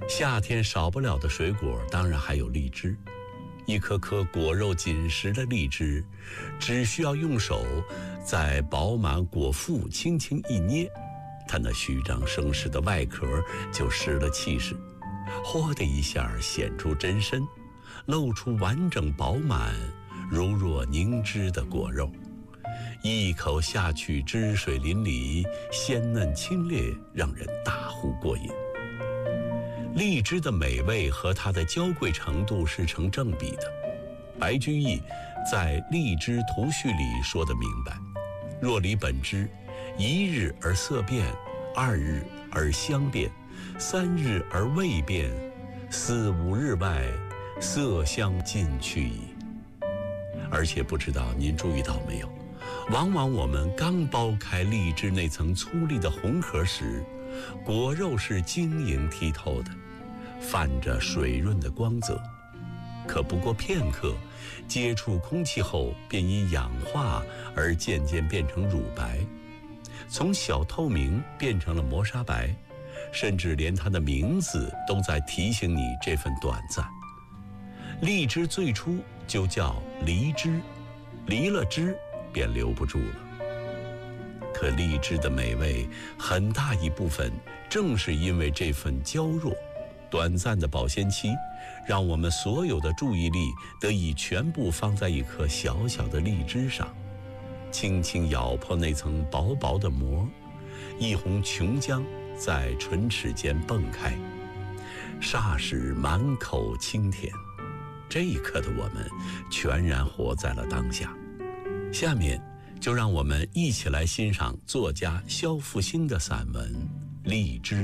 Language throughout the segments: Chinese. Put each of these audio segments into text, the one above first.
夏天少不了的水果当然还有荔枝。一颗颗果肉紧实的荔枝，只需要用手在饱满果腹轻轻一捏，它那虚张声势的外壳就失了气势，嚯的一下显出真身，露出完整饱满如若凝脂的果肉，一口下去汁水淋漓，鲜嫩清冽，让人大呼过瘾。荔枝的美味和它的娇贵程度是成正比的。白居易在《荔枝图序》里说得明白：若离本枝，一日而色变，二日而香变，三日而味变，四五日外，色香尽去矣。而且不知道您注意到没有，往往我们刚剥开荔枝那层粗粝的红壳时，果肉是晶莹剔透的，泛着水润的光泽，可不过片刻，接触空气后便因氧化而渐渐变成乳白，从小透明变成了磨砂白，甚至连它的名字都在提醒你这份短暂。荔枝最初就叫梨枝，离了枝便留不住了。可荔枝的美味很大一部分正是因为这份娇弱短暂的保鲜期，让我们所有的注意力得以全部放在一颗小小的荔枝上，轻轻咬破那层薄薄的膜，一泓琼浆在唇齿间迸开，霎时满口清甜。这一刻的我们全然活在了当下。下面就让我们一起来欣赏作家萧复兴的散文《荔枝》。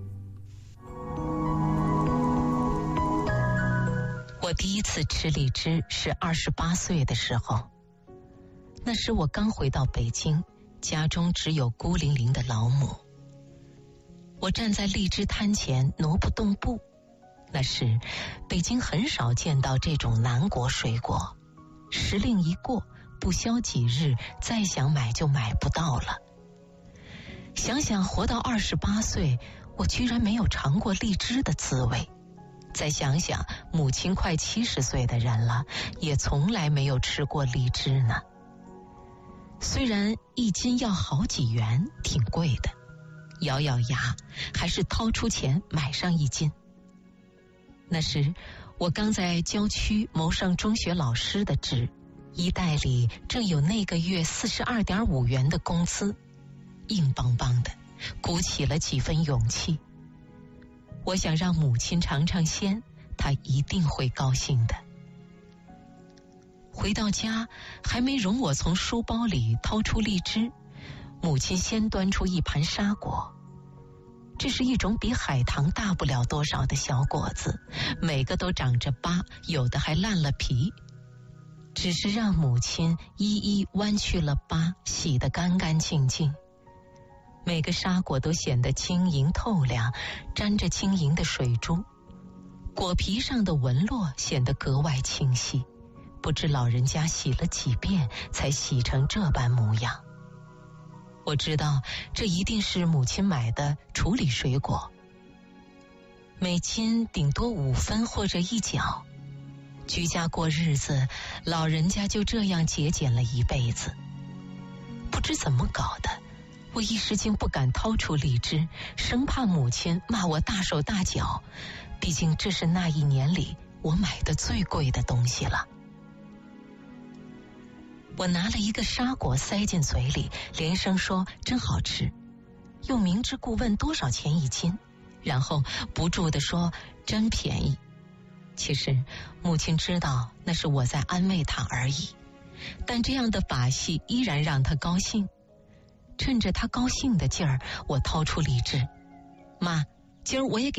我第一次吃荔枝是28岁的时候，那时我刚回到北京，家中只有孤零零的老母。我站在荔枝摊前挪不动步，那时北京很少见到这种南国水果，时令一过，不消几日，再想买就买不到了。想想活到28岁，我居然没有尝过荔枝的滋味。再想想母亲快70岁的人了，也从来没有吃过荔枝呢。虽然1斤要好几元，挺贵的，咬咬牙还是掏出钱买上1斤。那时我刚在郊区谋上中学老师的职，衣袋里正有那个月42.5元的工资，硬邦邦的，鼓起了几分勇气。我想让母亲尝尝鲜，她一定会高兴的。回到家，还没容我从书包里掏出荔枝，母亲先端出一盘沙果。这是一种比海棠大不了多少的小果子，每个都长着疤，有的还烂了皮。只是让母亲一一弯去了疤，洗得干干净净。每个沙果都显得晶莹透亮，沾着晶莹的水珠，果皮上的纹络显得格外清晰，不知老人家洗了几遍才洗成这般模样。我知道这一定是母亲买的处理水果，每斤顶多5分或者1角。居家过日子，老人家就这样节俭了一辈子。不知怎么搞的，我一时竟不敢掏出荔枝，生怕母亲骂我大手大脚，毕竟这是那一年里我买的最贵的东西了。我拿了一个沙果塞进嘴里，连声说真好吃，又明知故问多少钱1斤，然后不住地说真便宜。其实母亲知道那是我在安慰她而已，但这样的把戏依然让她高兴。趁着她高兴的劲儿，我掏出荔枝，妈，今儿我也给